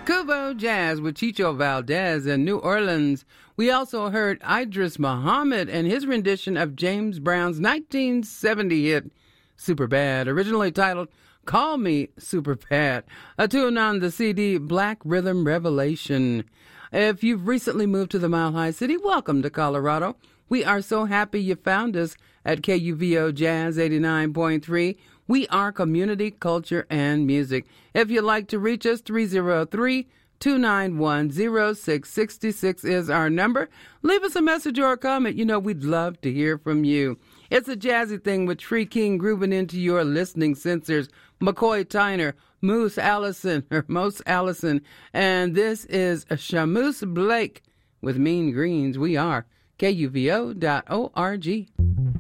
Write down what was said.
Kubo Jazz with Chicho Valdez in New Orleans. We also heard Idris Muhammad and his rendition of James Brown's 1970 hit, Superbad, originally titled Call Me Superbad, a tune on the CD Black Rhythm Revelation. If you've recently moved to the Mile High City, welcome to Colorado. We are so happy you found us at KUVO Jazz 89.3. We are community, culture, and music. If you'd like to reach us, 303-291-0666 is our number. Leave us a message or a comment. You know, we'd love to hear from you. It's a jazzy thing with Tree King grooving into your listening sensors. McCoy Tyner, Mose Allison, and this is Shamus Blake with Mean Greens. We are KUVO.org.